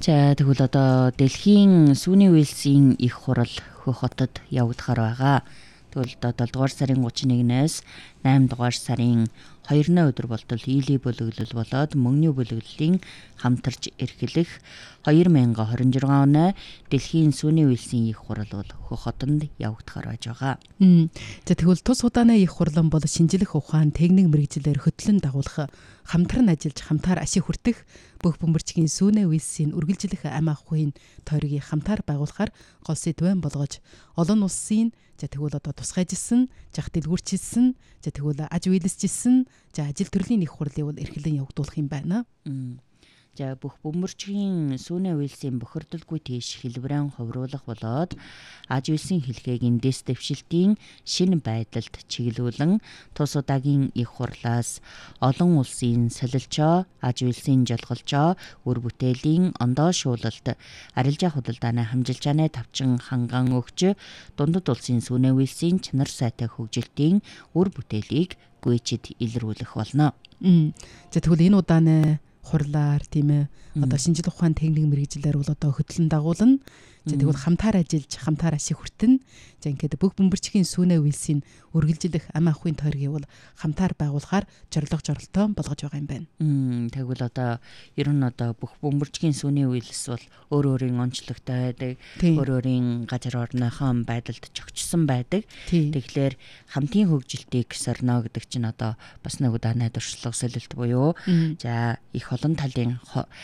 За тэгвэл одоо Дэлхийн сүүний үйлсийн их хурал Хөх хотод явагдахаар байгаа. Тэгвэл одоо 7 дугаар сарын 31-ээс 8 дугаар сарын 2-ны өдөр болтол ийлийн бүлэглэл болоод мөнгөний бүлэглэлийн хамтарч эрхлэх 2026 оны Дэлхийн сүүний үйлсийн их хурал бол Хөх хотод явагдахаар байж байгаа. За тэгвэл тус удааны их хурлан бол шинжлэх ухаан, техник мэргэжлээр хөтлөн дагуулах, хамтран ажиллаж хамтаар ашиг хүртэх, бүх бөмбөрчгийн сүүний үйлсийн үргэлжлэх ам ахуйн тойргийг хамтаар байгуулахаар гол сэдвэн болгож олон улсын за тэгвэл одоо тусгайжилсан, жах дэлгүүрчилсэн, за тэгвэл аж үйлсжилсэн, за ажил төрлийн их хурлыг бол эрхлэн явагдуулах юм байна. За бүх бөмбөрчгийн сүүний үйлсийн бохирдолгүй тийш хэлбэрэн ховруулах болоод аж үйлсийн хэлхээгийн дэс дэвшилтийн шинэ байдалд чиглүүлэн тус удаагийн их хурлаас олон улсын солилчоо, аж үйлсийн жолголчоо, үр бүтээлийн ондоо шуулалт, арилжаа худалдааны хамжилжааны тавчин ханган өгч дундад улсын сүүний үйлсийн чанар сайтай хөгжилтийн үр бүтээлийг гүйчид илрүүлэх болно. За тэгвэл энэ удааны хурлаар тийм ээ одоо шинжлэх ухаан техник мэргэжлээр бол одоо хөтлөн дагуулна. За тэгвэл хамтаар ажиллаж хамтаар ашиг хүртэн. За ингээд бүх бөмбөрчгийн сүүний үйлсийн үргэлжлэх ам ахуйн тойргийг бол хамтаар байгуулахаар зорилго болгож байгаа юм байна. Тэгвэл одоо ер нь одоо бүх бөмбөрчгийн сүүний үйлс бол өөр өөрийн онцлогтой байдаг. Өөр өөрийн газар орныхон байдалд чогчсон байдаг. Тэгэхээр хамтын хөгжилтийг сорно гэдэг чинь одоо бас нэг удааны туршлага солилт буюу за их олон талын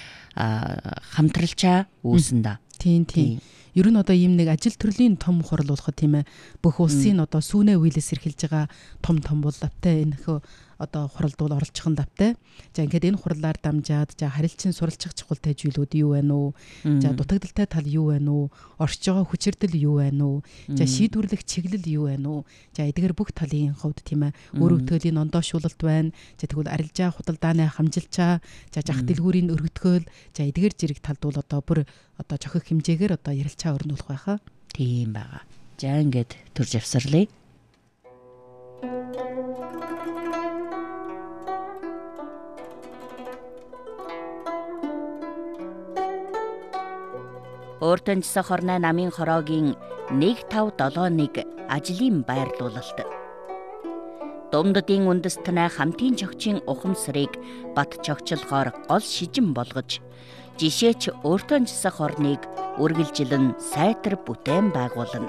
хамтралчаа үүсэндэ. Тийм. Ер нь одоо ийм нэг ажил төрлийн том хурал болоход тийм ээ бүх улсын одоо сүүний үйлээс эрхэлж байгаа том бол лавтай энэ одоо хуралд бол оролцох нь лавтай. За ингээд энэ хурлаар дамжаад за харилцан суралцах чухалтай зүйлүүд юу байна уу? За дутагдaltaй тал юу байна уу? Оршиж байгаа хүчирдэл юу байна уу? За шийдвэрлэх чиглэл юу байна уу? За эдгээр бүх талын хувьд тийм ээ өөр өвтөлийн ондоо шуулалт байна. За тэгвэл арилжаа худалдааны хамжилчаа, за жах дэлгүүрийн өргөтгөөл, за эдгээр зэрэг талд бол одоо бүр одоо жохих хэмжээгээр одоо ярилцаа өрнүүлэх байхаа. Тийм байгаа. За ингээд төрж авсарлаа. Өөртөнчсөн хорны намын хороогийн 1571 ажлын байрлуулалт. Думддын үндэстнээ хамтын чогчийн ухамсарыг бат чогчлохоор гол шижин болгож, жишээч өөртөнчсөн хорныг үргэлжилэн сайтар бүтээн байгуулна.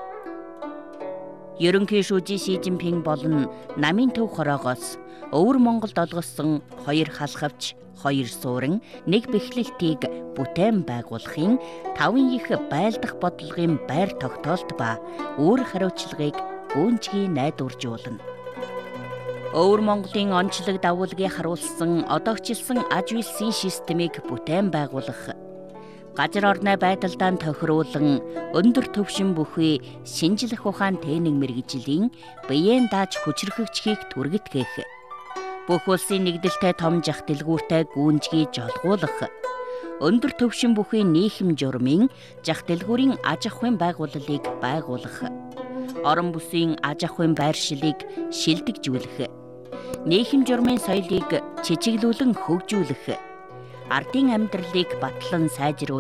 Ерөнхий шүүжи Ши Жинпинг болон намын төв хороогоос өвөр Монголд олгосон 2 халхавч, 2 суурин, 1 бэхлэлтийг бүтээн байгуулахын 5 их байлдах бодлогын байр тогтоолт ба үүрэг хариуцлагыг гүнзгий найдваржуулна. Өвөр Монголын онцлог дагуулгыг харуулсан одоогчилсан аж үйлсийн системийг бүтээн байгуулах, газар орны байдалдаа тохируулан өндөр түвшин бүхий шинжлэх ухаан техник мэргэжлийн биеийн дааж хүчрхэгчхийг түргэтгэх, бүх улсын нэгдэлтэй том жах дэлгүүртэй гүнзгий жолгуулах, өндөр түвшин бүхий нийхэм журмын жах дэлгүүрийн аж ахуйн байгууллагыг байгуулах, орон бүсийн аж ахуйн байршлыг шилдэгжүүлэх, нийхэм журмын соёлыг чичиглүүлэн хөгжүүлэх, ардын амьдралыг батлан сайжруулах,